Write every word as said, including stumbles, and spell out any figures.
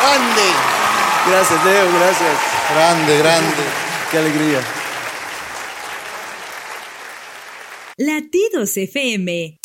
Grande. Gracias, Leo, gracias. Grande, grande. Qué alegría. Latidos F M.